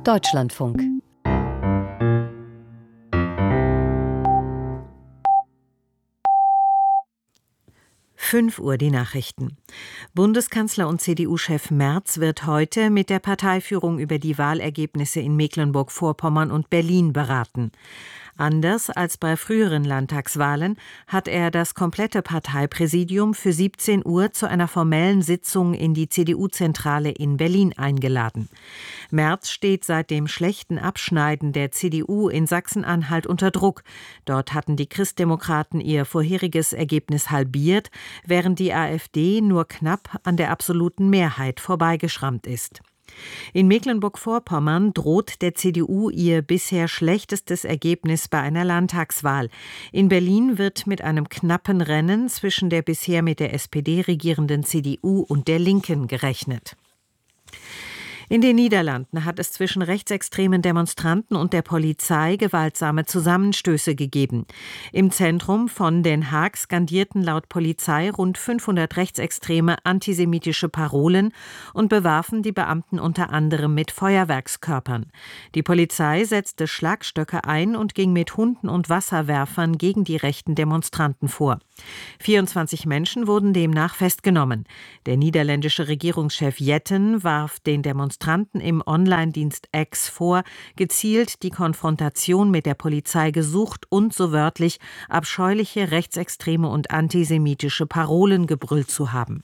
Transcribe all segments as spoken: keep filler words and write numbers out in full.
Deutschlandfunk. fünf Uhr die Nachrichten. Bundeskanzler und C D U-Chef Merz wird heute mit der Parteiführung über die Wahlergebnisse in Mecklenburg-Vorpommern und Berlin beraten. Anders als bei früheren Landtagswahlen hat er das komplette Parteipräsidium für siebzehn Uhr zu einer formellen Sitzung in die C D U-Zentrale in Berlin eingeladen. Merz steht seit dem schlechten Abschneiden der C D U in Sachsen-Anhalt unter Druck. Dort hatten die Christdemokraten ihr vorheriges Ergebnis halbiert, während die AfD nur knapp an der absoluten Mehrheit vorbeigeschrammt ist. In Mecklenburg-Vorpommern droht der C D U ihr bisher schlechtestes Ergebnis bei einer Landtagswahl. In Berlin wird mit einem knappen Rennen zwischen der bisher mit der S P D regierenden C D U und der Linken gerechnet. In den Niederlanden hat es zwischen rechtsextremen Demonstranten und der Polizei gewaltsame Zusammenstöße gegeben. Im Zentrum von Den Haag skandierten laut Polizei rund fünfhundert rechtsextreme antisemitische Parolen und bewarfen die Beamten unter anderem mit Feuerwerkskörpern. Die Polizei setzte Schlagstöcke ein und ging mit Hunden und Wasserwerfern gegen die rechten Demonstranten vor. vierundzwanzig Menschen wurden demnach festgenommen. Der niederländische Regierungschef Jetten warf den Demonstranten im Online-Dienst X vor, gezielt die Konfrontation mit der Polizei gesucht und so wörtlich abscheuliche rechtsextreme und antisemitische Parolen gebrüllt zu haben.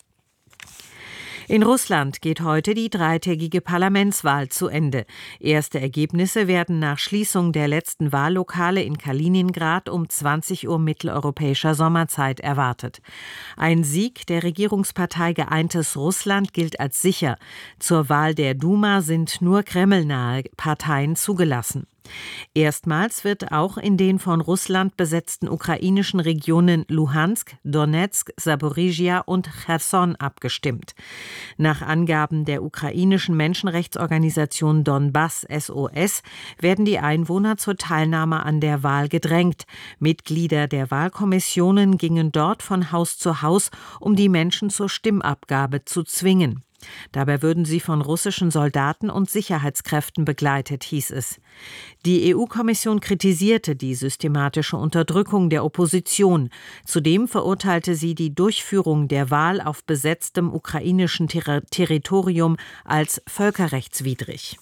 In Russland geht heute die dreitägige Parlamentswahl zu Ende. Erste Ergebnisse werden nach Schließung der letzten Wahllokale in Kaliningrad um zwanzig Uhr mitteleuropäischer Sommerzeit erwartet. Ein Sieg der Regierungspartei Geeintes Russland gilt als sicher. Zur Wahl der Duma sind nur kremlnahe Parteien zugelassen. Erstmals wird auch in den von Russland besetzten ukrainischen Regionen Luhansk, Donetsk, Saporizhia und Cherson abgestimmt. Nach Angaben der ukrainischen Menschenrechtsorganisation Donbass S O S werden die Einwohner zur Teilnahme an der Wahl gedrängt. Mitglieder der Wahlkommissionen gingen dort von Haus zu Haus, um die Menschen zur Stimmabgabe zu zwingen. Dabei würden sie von russischen Soldaten und Sicherheitskräften begleitet, hieß es. Die E U-Kommission kritisierte die systematische Unterdrückung der Opposition. Zudem verurteilte sie die Durchführung der Wahl auf besetztem ukrainischen Ter- Territorium als völkerrechtswidrig.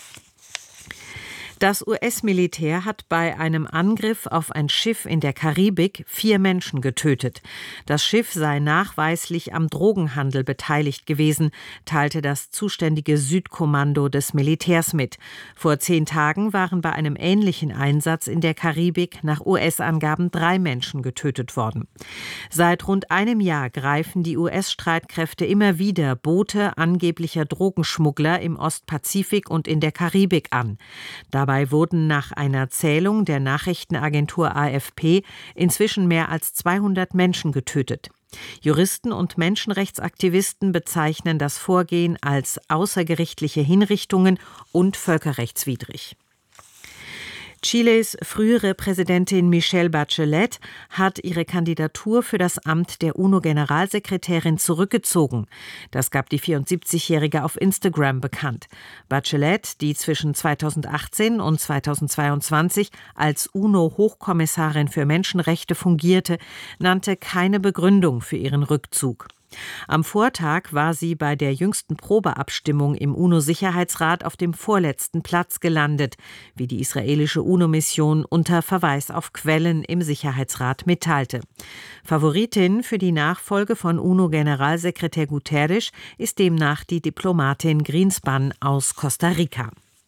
Das U S-Militär hat bei einem Angriff auf ein Schiff in der Karibik vier Menschen getötet. Das Schiff sei nachweislich am Drogenhandel beteiligt gewesen, teilte das zuständige Südkommando des Militärs mit. Vor zehn Tagen waren bei einem ähnlichen Einsatz in der Karibik nach U S-Angaben drei Menschen getötet worden. Seit rund einem Jahr greifen die U S-Streitkräfte immer wieder Boote angeblicher Drogenschmuggler im Ostpazifik und in der Karibik an. Dabei Dabei wurden nach einer Zählung der Nachrichtenagentur A F P inzwischen mehr als zweihundert Menschen getötet. Juristen und Menschenrechtsaktivisten bezeichnen das Vorgehen als außergerichtliche Hinrichtungen und völkerrechtswidrig. Chiles frühere Präsidentin Michelle Bachelet hat ihre Kandidatur für das Amt der UNO-Generalsekretärin zurückgezogen. Das gab die vierundsiebzigjährige auf Instagram bekannt. Bachelet, die zwischen zweitausendachtzehn und zweitausendzweiundzwanzig als UNO-Hochkommissarin für Menschenrechte fungierte, nannte keine Begründung für ihren Rückzug. Am Vortag war sie bei der jüngsten Probeabstimmung im UNO-Sicherheitsrat auf dem vorletzten Platz gelandet, wie die israelische UNO-Mission unter Verweis auf Quellen im Sicherheitsrat mitteilte. Favoritin für die Nachfolge von UNO-Generalsekretär Guterres ist demnach die Diplomatin Greenspan aus Costa Rica.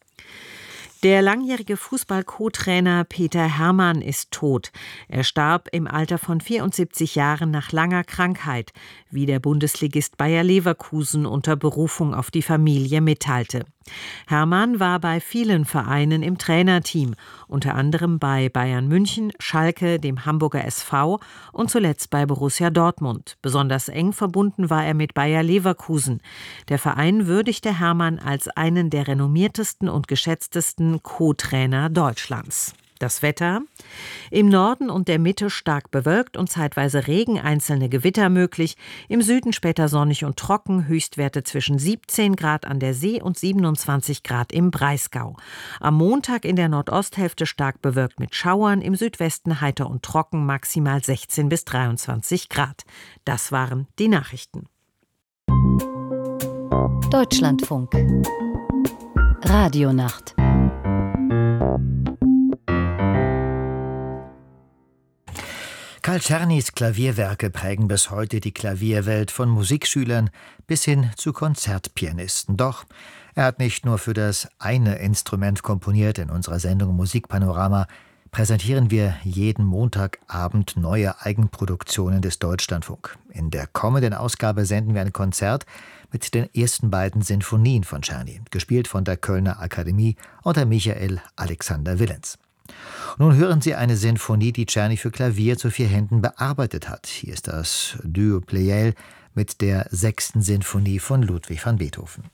Der langjährige Fußball-Co-Trainer Peter Hermann ist tot. Er starb im Alter von vierundsiebzig Jahren nach langer Krankheit, wie der Bundesligist Bayer Leverkusen unter Berufung auf die Familie mitteilte. Hermann war bei vielen Vereinen im Trainerteam, unter anderem bei Bayern München, Schalke, dem Hamburger S V und zuletzt bei Borussia Dortmund. Besonders eng verbunden war er mit Bayer Leverkusen. Der Verein würdigte Hermann als einen der renommiertesten und geschätztesten Co-Trainer Deutschlands. Das Wetter: Im Norden und der Mitte stark bewölkt und zeitweise Regen, einzelne Gewitter möglich. Im Süden später sonnig und trocken, Höchstwerte zwischen siebzehn Grad an der See und siebenundzwanzig Grad im Breisgau. Am Montag in der Nordosthälfte stark bewölkt mit Schauern, im Südwesten heiter und trocken, maximal sechzehn bis dreiundzwanzig Grad. Das waren die Nachrichten. Deutschlandfunk Radionacht. Carl Czernys Klavierwerke prägen bis heute die Klavierwelt, von Musikschülern bis hin zu Konzertpianisten. Doch er hat nicht nur für das eine Instrument komponiert. In unserer Sendung Musikpanorama präsentieren wir jeden Montagabend neue Eigenproduktionen des Deutschlandfunk. In der kommenden Ausgabe senden wir ein Konzert mit den ersten beiden Sinfonien von Czerny, gespielt von der Kölner Akademie unter Michael Alexander Willens. Nun hören Sie eine Sinfonie, die Czerny für Klavier zu vier Händen bearbeitet hat. Hier ist das Duo Pleyel mit der sechsten Sinfonie von Ludwig van Beethoven.